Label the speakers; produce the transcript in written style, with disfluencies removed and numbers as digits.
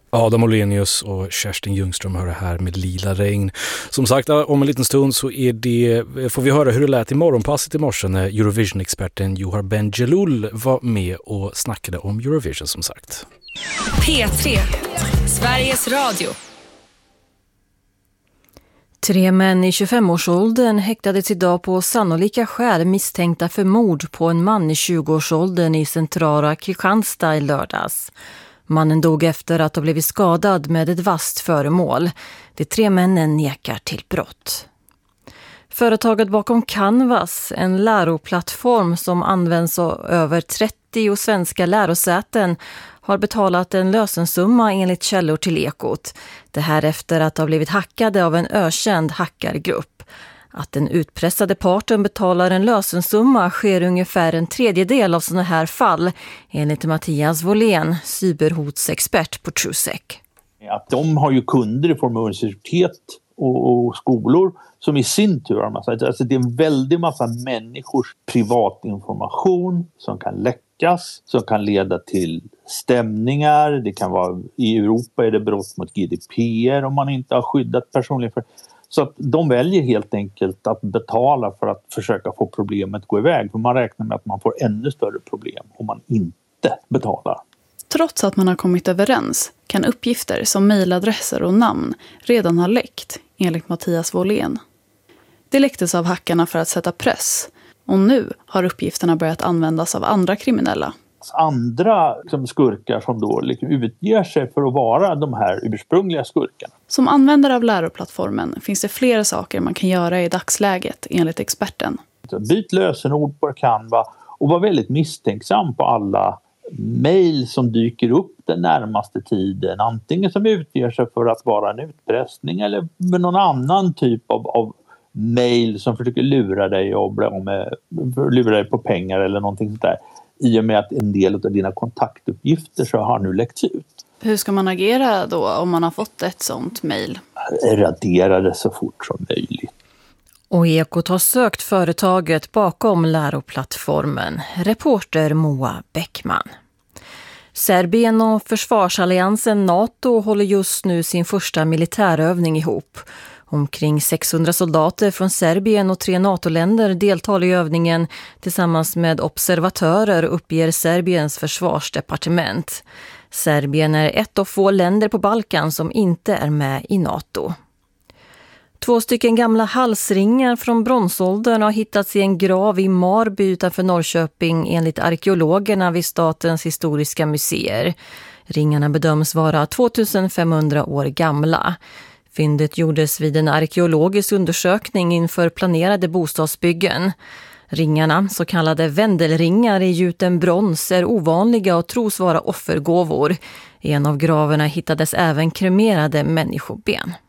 Speaker 1: Adam Olenius och Kerstin Ljungström hör här med Lila regn. Som sagt, om en liten stund så får vi höra hur det lät i morgonpasset i morse när Eurovision-experten Johar Bendjelloul var med och snackade om Eurovision som sagt.
Speaker 2: P3, Sveriges Radio.
Speaker 3: 3 män i 25-årsåldern häktades idag på sannolika skäl misstänkta för mord på en man i 20-årsåldern i centrala Kristianstad i lördags. Mannen dog efter att ha blivit skadad med ett vasst föremål. De 3 männen nekar till brott. Företaget bakom Canvas, en läroplattform som används av över 30 svenska lärosäten, har betalat en lösensumma enligt källor till Ekot. Det här efter att ha blivit hackade av en ökänd hackargrupp. Att den utpressade parten betalar en lösensumma sker ungefär en tredjedel av sådana här fall, enligt Mattias Wåhlén, cyberhotsexpert på TrueSec.
Speaker 4: Att de har ju kunder i form av universitet och skolor som i sin tur har massa, alltså det är en väldig massa människors privatinformation som kan läckas, som kan leda till stämningar. Det kan vara, i Europa är det brott mot GDPR om man inte har skyddat personligen för. Så att de väljer helt enkelt att betala för att försöka få problemet gå iväg. För man räknar med att man får ännu större problem om man inte betalar.
Speaker 5: Trots att man har kommit överens kan uppgifter som mejladresser och namn redan ha läckt, enligt Mattias Wåhlén. Det läcktes av hackarna för att sätta press. Och nu har uppgifterna börjat användas av andra kriminella.
Speaker 4: Andra skurkar som då utger sig för att vara de här ursprungliga skurkarna.
Speaker 5: Som användare av läroplattformen finns det flera saker man kan göra i dagsläget, enligt experten.
Speaker 4: Byt lösenord på Canva och var väldigt misstänksam på alla mejl som dyker upp den närmaste tiden. Antingen som utger sig för att vara en utpressning eller med någon annan typ av mejl som försöker lura dig lura dig på pengar eller någonting sånt där. I och med att en del av dina kontaktuppgifter så har nu läckt ut.
Speaker 5: Hur ska man agera då om man har fått ett sånt mejl?
Speaker 4: Radera det så fort som möjligt.
Speaker 3: Och Ekot har sökt företaget bakom läroplattformen. Reporter Moa Bäckman. Serbien och försvarsalliansen NATO håller just nu sin första militärövning ihop. Omkring 600 soldater från Serbien och 3 NATO-länder deltar i övningen tillsammans med observatörer, uppger Serbiens försvarsdepartement. Serbien är ett av få länder på Balkan som inte är med i NATO. 2 gamla halsringar från bronsåldern har hittats i en grav i Marby utanför Norrköping enligt arkeologerna vid Statens historiska museer. Ringarna bedöms vara 2500 år gamla. Fyndet gjordes vid en arkeologisk undersökning inför planerade bostadsbyggen. Ringarna, så kallade vändelringar i gjuten brons, är ovanliga och tros vara offergåvor. I en av graverna hittades även kremerade människoben.